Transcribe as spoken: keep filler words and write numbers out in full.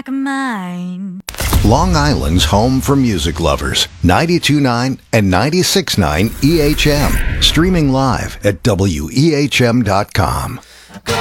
mine. Long Island's home for music lovers. ninety-two point nine and ninety-six point nine E H M. Streaming live at W E H M dot com.